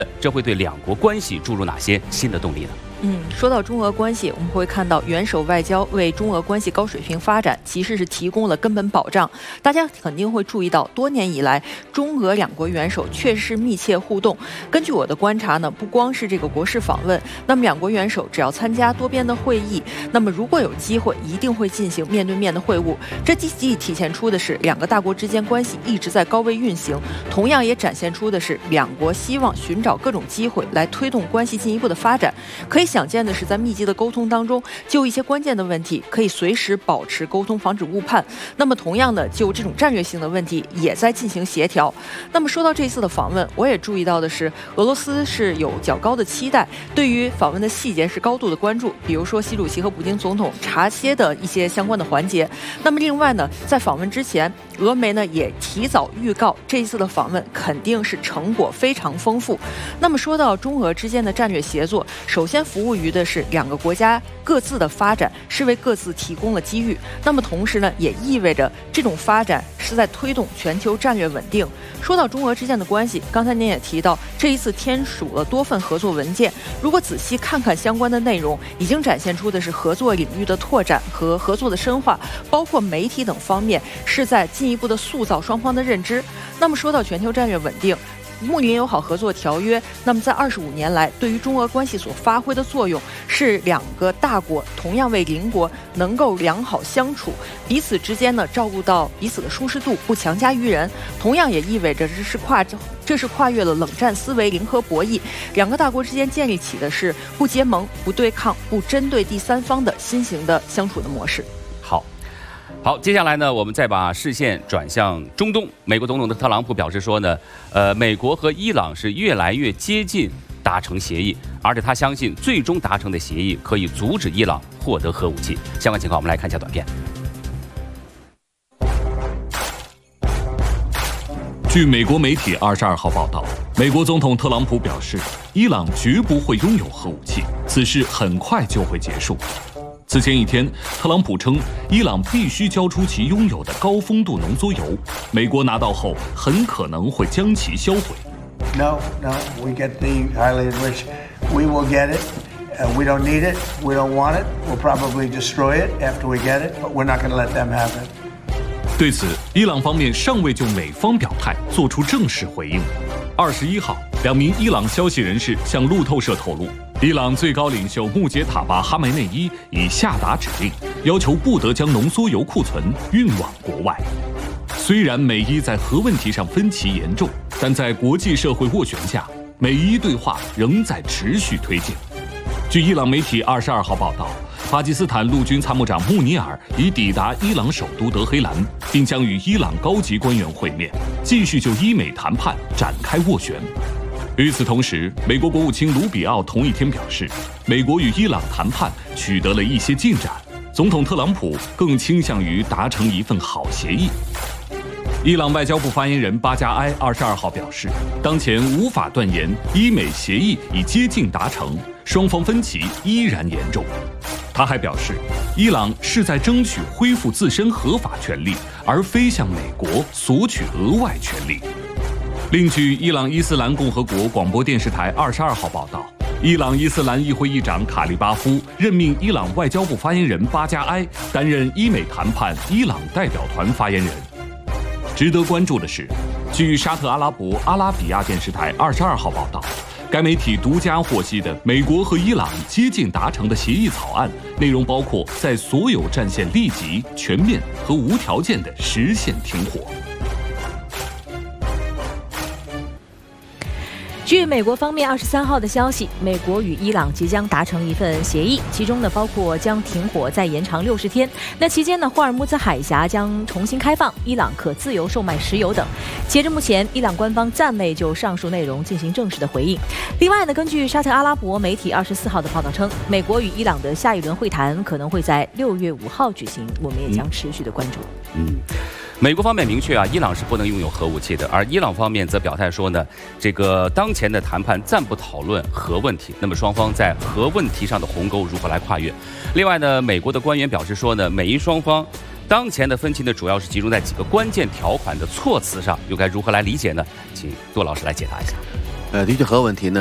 这会对两国关系注入哪些新的动力呢？ 说到中俄关系，我们会看到元首外交为中俄关系高水平发展其实是提供了根本保障。大家肯定会注意到，多年以来，中俄两国元首确实是密切互动。根据我的观察呢，不光是这个国事访问，那么两国元首只要参加多边的会议，那么如果有机会，一定会进行面对面的会晤。这既体现出的是两个大国之间关系一直在高位运行，同样也展现出的是两国希望寻找各种机会来推动关系进一步的发展。可以想见的是，在密集的沟通当中，就一些关键的问题可以随时保持沟通，防止误判。那么同样的，就这种战略性的问题也在进行协调。那么说到这次的访问，我也注意到的是，俄罗斯是有较高的期待，对于访问的细节是高度的关注，比如说习主席和普京总统茶歇的一些相关的环节。那么另外呢，在访问之前，俄媒呢也提早预告，这一次的访问肯定是成果非常丰富。那么说到中俄之间的战略协作，首先服务于的是两个国家各自的发展，是为各自提供了机遇。那么同时呢，也意味着这种发展是在推动全球战略稳定。说到中俄之间的关系，刚才您也提到，这一次签署了多份合作文件。如果仔细看看相关的内容，已经展现出的是合作领域的拓展和合作的深化，包括媒体等方面是在进一步的塑造双方的认知。那么说到全球战略稳定，睦邻友好合作条约，那么在25年来对于中俄关系所发挥的作用，是两个大国同样为邻国能够良好相处，彼此之间呢照顾到彼此的舒适度，不强加于人。同样也意味着这是跨越了冷战思维、零和博弈，两个大国之间建立起的是不结盟、不对抗、不针对第三方的新型的相处的模式。 好，接下来呢，我们再把视线转向中东。美国总统的特朗普表示说呢，美国和伊朗是越来越接近达成协议，而且他相信最终达成的协议可以阻止伊朗获得核武器。相关情况，我们来看一下短片。 据美国媒体22号报道，美国总统特朗普表示，伊朗绝不会拥有核武器，此事很快就会结束。此前一天，特朗普称，伊朗必须交出其拥有的高丰度浓缩铀，美国拿到后很可能会将其销毁。 No, we get the highly enriched. We will get it. We don't need it. We don't want it. We'll probably destroy it after we get it, but we're not going to let them have it. 对此，伊朗方面尚未就美方表态做出正式回应。21号，2名伊朗消息人士向路透社透露，伊朗最高领袖穆杰塔巴·哈梅内伊已下达指令，要求不得将浓缩铀库存运往国外。虽然美伊在核问题上分歧严重，但在国际社会斡旋下，美伊对话仍在持续推进。据伊朗媒体22号报道，巴基斯坦陆军参谋长穆尼尔已抵达伊朗首都德黑兰，并将与伊朗高级官员会面，继续就伊美谈判展开斡旋。与此同时，美国国务卿卢比奥同一天表示，美国与伊朗谈判取得了一些进展，总统特朗普更倾向于达成一份好协议。伊朗外交部发言人巴加埃22号表示，当前无法断言伊美协议已接近达成，双方分歧依然严重。他还表示，伊朗是在争取恢复自身合法权利，而非向美国索取额外权利。另据伊朗伊斯兰共和国广播电视台22号报道，伊朗伊斯兰议会议长卡利巴夫任命伊朗外交部发言人巴加埃担任伊美谈判伊朗代表团发言人。值得关注的是，据沙特阿拉伯阿拉比亚电视台22号报道，该媒体独家获悉的美国和伊朗接近达成的协议草案，内容包括在所有战线立即、全面和无条件地实现停火。 据美国方面23号的消息，美国与伊朗即将达成一份协议，其中呢包括将停火再延长60天。那期间呢，霍尔木兹海峡将重新开放，伊朗可自由售卖石油等。截至目前，伊朗官方暂未就上述内容进行正式的回应。另外呢，根据沙特阿拉伯媒体24号的报道称，美国与伊朗的下一轮会谈可能会在6月5号举行，我们也将持续的关注。 美国方面明确伊朗是不能拥有核武器的，而伊朗方面则表态说呢，这个当前的谈判暂不讨论核问题，那么双方在核问题上的鸿沟如何来跨越？另外呢，美国的官员表示说呢，美伊双方当前的分歧呢，主要是集中在几个关键条款的措辞上，又该如何来理解呢？请杜老师来解答一下。 的确，核问题呢